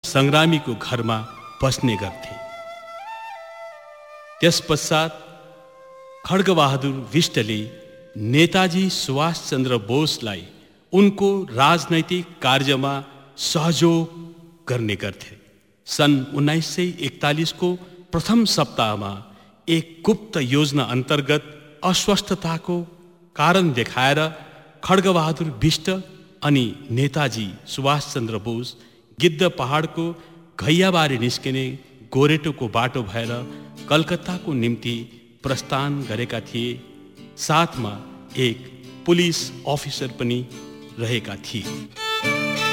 सङ्ग्रामीको घरमा बस्ने गर्थे। त्यसपश्चात खड्गबहादुर बिष्टले नेताजी सुभाष चन्द्र बोसलाई उनको राजनैतिक कार्यमा सहयोग गर्ने गर्थे। सन् 1941 को प्रथम सप्ताहमा एक गुप्त योजना अन्तर्गत अस्वस्थताको कारण देखाएर खड्गबहादुर बिष्ट अनि नेताजी सुभाष चन्द्र बोस गिद्ध पहाडको घैयाबारी निस्किने गोरेटोको बाटो भएर कलकत्ताको निम्ति प्रस्थान गरेका थिए। साथमा एक पुलिस अफिसर पनि रहेका थिए।